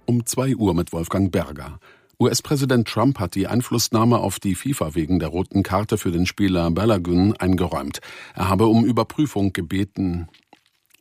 Um 2 Uhr mit Wolfgang Berger. US-Präsident Trump hat die Einflussnahme auf die FIFA wegen der roten Karte für den Spieler Balogun eingeräumt. Er habe um Überprüfung gebeten.